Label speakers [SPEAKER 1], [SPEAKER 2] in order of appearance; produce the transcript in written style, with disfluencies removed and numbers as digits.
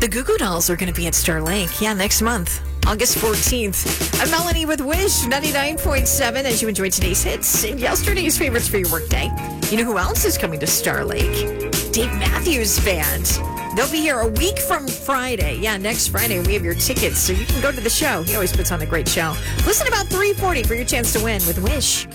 [SPEAKER 1] The Goo Goo Dolls are going to be at Star Lake. Yeah, next month, August 14th. I'm Melanie with Wish 99.7 as you enjoy today's hits and yesterday's favorites for your workday. You know who else is coming to Star Lake? Dave Matthews Band. They'll be here a week from Friday. Yeah, next Friday we have your tickets, so you can go to the show. He always puts on a great show. Listen about 3:40 for your chance to win with Wish.